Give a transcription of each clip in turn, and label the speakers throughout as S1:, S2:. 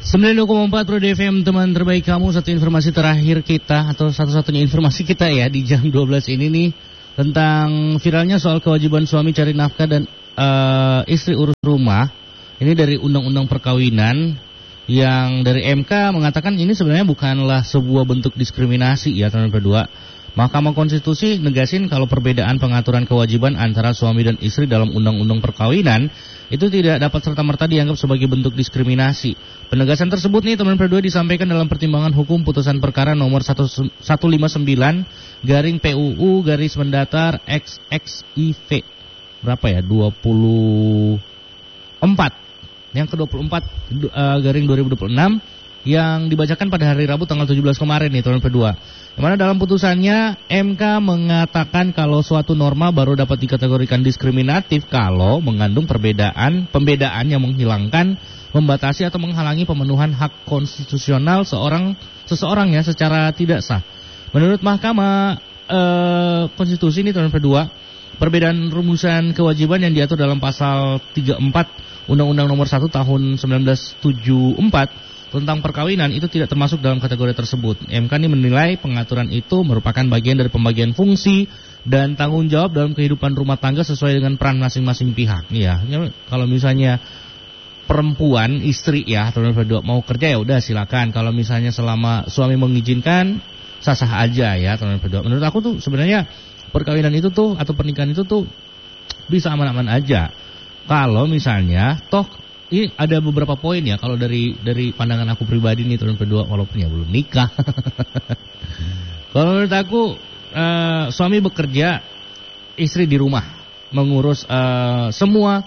S1: 92,4 Pro FM, teman terbaik kamu. Satu informasi terakhir kita, atau satu-satunya informasi kita ya di jam 12 ini nih, tentang viralnya soal kewajiban suami cari nafkah dan istri urus rumah. Ini dari Undang-Undang Perkawinan yang dari MK mengatakan ini sebenarnya bukanlah sebuah bentuk diskriminasi ya teman berdua. Mahkamah Konstitusi negasin kalau perbedaan pengaturan kewajiban antara suami dan istri dalam Undang-Undang Perkawinan itu tidak dapat serta-merta dianggap sebagai bentuk diskriminasi. Penegasan tersebut nih teman berdua disampaikan dalam pertimbangan hukum putusan perkara nomor 159 garing PUU garis mendatar XXIV berapa ya 24 yang ke-24 garing 2026 yang dibacakan pada hari Rabu tanggal 17 kemarin nih teman berdua. Yang mana dalam putusannya MK mengatakan kalau suatu norma baru dapat dikategorikan diskriminatif kalau mengandung pembedaan yang menghilangkan, membatasi atau menghalangi pemenuhan hak konstitusional seseorang ya secara tidak sah. Menurut Mahkamah Konstitusi ini teman berdua, perbedaan rumusan kewajiban yang diatur dalam pasal 34 Undang-Undang Nomor 1 Tahun 1974 tentang perkawinan itu tidak termasuk dalam kategori tersebut. MK ini menilai pengaturan itu merupakan bagian dari pembagian fungsi dan tanggung jawab dalam kehidupan rumah tangga sesuai dengan peran masing-masing pihak. Ya, kalau misalnya perempuan istri ya, teman-teman berdua mau kerja ya udah silakan. Kalau misalnya selama suami mengizinkan sah-sah aja ya, teman-teman berdua. Menurut aku tuh sebenarnya perkawinan itu tuh atau pernikahan itu tuh bisa aman-aman aja. Kalau misalnya toh ini ada beberapa poin ya kalau dari pandangan aku pribadi nih teman berdua walaupun ya belum nikah. Kalau menurut aku suami bekerja, istri di rumah mengurus semua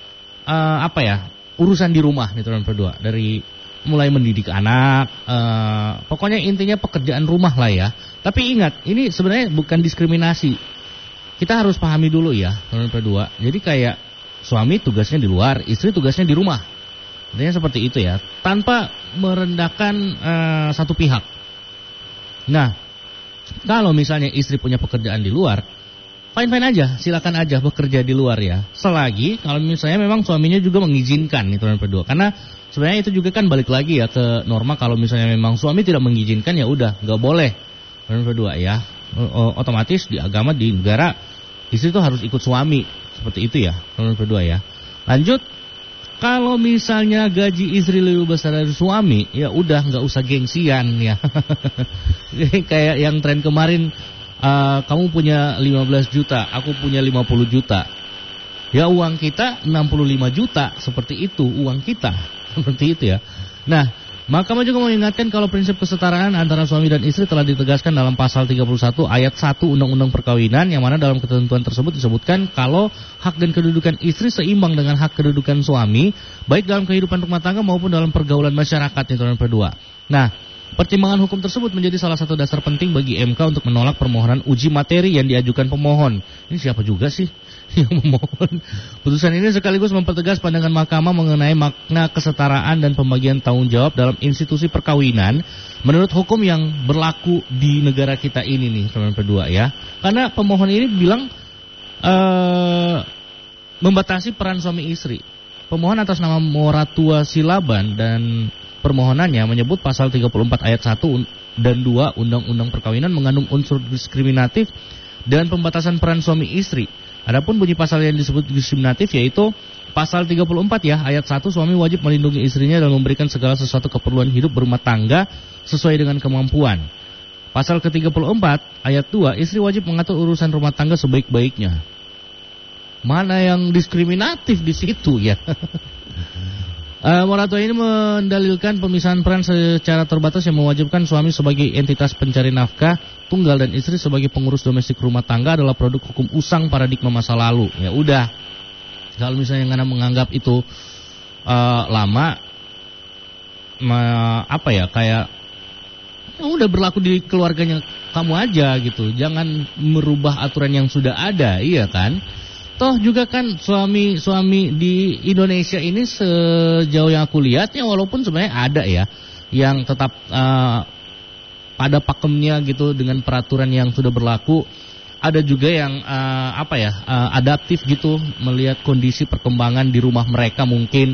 S1: urusan di rumah nih teman berdua, dari mulai mendidik anak, pokoknya intinya pekerjaan rumah lah ya. Tapi ingat ini sebenarnya bukan diskriminasi. Kita harus pahami dulu ya teman berdua. Jadi kayak suami tugasnya di luar, istri tugasnya di rumah. Intinya seperti itu ya, tanpa merendahkan satu pihak. Nah, kalau misalnya istri punya pekerjaan di luar, fine-fine aja, silakan aja bekerja di luar ya. Selagi kalau misalnya memang suaminya juga mengizinkan nih teman berdua. Karena sebenarnya itu juga kan balik lagi ya ke norma, kalau misalnya memang suami tidak mengizinkan ya udah nggak boleh teman berdua ya. Otomatis di agama, di negara, istri itu harus ikut suami. Seperti itu ya, teman berdua ya. Lanjut, kalau misalnya gaji istri lebih besar dari suami, ya udah nggak usah gengsian ya. Kayak yang tren kemarin, kamu punya 15 juta, aku punya 50 juta. Ya uang kita 65 juta, seperti itu uang kita. Seperti itu ya. Nah, Mahkamah juga mengingatkan kalau prinsip kesetaraan antara suami dan istri telah ditegaskan dalam pasal 31 ayat 1 Undang-Undang Perkawinan, yang mana dalam ketentuan tersebut disebutkan kalau hak dan kedudukan istri seimbang dengan hak kedudukan suami, baik dalam kehidupan rumah tangga maupun dalam pergaulan masyarakat nih teman berdua. Nah, pertimbangan hukum tersebut menjadi salah satu dasar penting bagi MK untuk menolak permohonan uji materi yang diajukan pemohon. Ini siapa juga sih yang memohon? Putusan ini sekaligus mempertegas pandangan mahkamah mengenai makna kesetaraan dan pembagian tanggung jawab dalam institusi perkawinan menurut hukum yang berlaku di negara kita ini nih teman berdua ya. Karena pemohon ini bilang membatasi peran suami istri. Pemohon atas nama Moratua Silaban dan permohonannya menyebut pasal 34 ayat 1 dan 2 Undang-Undang Perkawinan mengandung unsur diskriminatif dan pembatasan peran suami istri. Adapun bunyi pasal yang disebut diskriminatif yaitu pasal 34 ya ayat 1, suami wajib melindungi istrinya dan memberikan segala sesuatu keperluan hidup berumah tangga sesuai dengan kemampuan. Pasal ke-34 ayat 2, istri wajib mengatur urusan rumah tangga sebaik-baiknya. Mana yang diskriminatif di situ ya? Moratua ini mendalilkan pemisahan peran secara terbatas yang mewajibkan suami sebagai entitas pencari nafkah tunggal dan istri sebagai pengurus domestik rumah tangga adalah produk hukum usang paradigma masa lalu. Ya udah, kalau misalnya Anda menganggap itu lama, kayak udah berlaku di keluarganya kamu aja gitu. Jangan merubah aturan yang sudah ada, iya kan? Toh juga kan suami di Indonesia ini sejauh yang aku lihat ya, walaupun sebenarnya ada ya yang tetap pada pakemnya gitu dengan peraturan yang sudah berlaku. Ada juga yang adaptif gitu melihat kondisi perkembangan di rumah mereka mungkin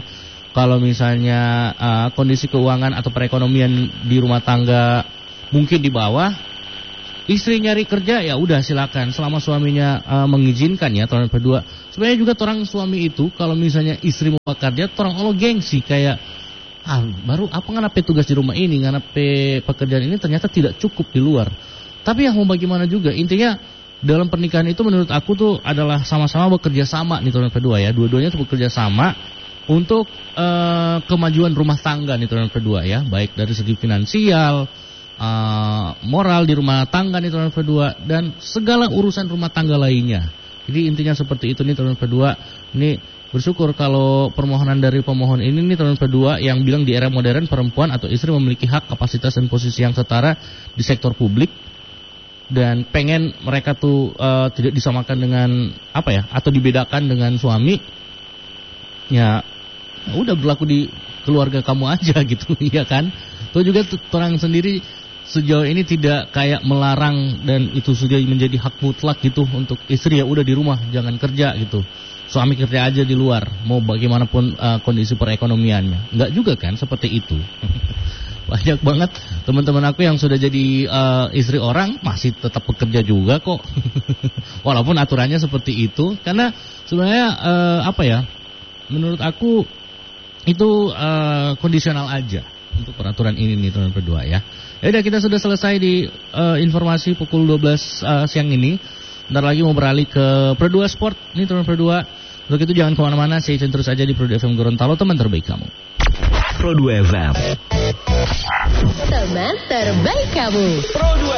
S1: kalau misalnya kondisi keuangan atau perekonomian di rumah tangga mungkin di bawah, istri nyari kerja ya udah silakan selama suaminya mengizinkan ya orang berdua. Sebenarnya juga orang suami itu kalau misalnya istri mau bekerja, orang olo gengsi kayak baru apa nganape tugas di rumah ini, nganape pekerjaan ini ternyata tidak cukup di luar. Tapi ya mau bagaimana juga, intinya dalam pernikahan itu menurut aku tuh adalah sama-sama bekerja sama nih orang berdua ya. Dua-duanya tuh bekerja sama untuk kemajuan rumah tangga nih orang berdua ya, baik dari segi finansial, moral di rumah tangga nih teman berdua, dan segala urusan rumah tangga lainnya. Jadi intinya seperti itu nih teman berdua. Ini bersyukur kalau permohonan dari pemohon ini nih teman berdua yang bilang di era modern perempuan atau istri memiliki hak, kapasitas dan posisi yang setara di sektor publik, dan pengen mereka tuh tidak disamakan dengan atau dibedakan dengan suami. Ya udah berlaku di keluarga kamu aja gitu ya kan. Tuh juga orang sendiri sejauh ini tidak kayak melarang dan itu sudah menjadi hak mutlak gitu untuk istri ya udah di rumah jangan kerja gitu. Suami kerja aja di luar mau bagaimanapun kondisi perekonomiannya. Enggak juga kan seperti itu. Banyak banget teman-teman aku yang sudah jadi istri orang masih tetap bekerja juga kok. Walaupun aturannya seperti itu, karena sebenarnya menurut aku itu kondisional aja untuk peraturan ini nih teman berdua ya. Yaudah, kita sudah selesai di informasi pukul 12 siang ini. Bentar lagi mau beralih ke Pro 2 Sport nih teman berdua. Untuk itu jangan kemana-mana, stay tune terus aja di Pro 2 FM Gorontalo, teman terbaik kamu.
S2: Pro 2 FM,
S3: teman terbaik kamu.
S2: Pro 2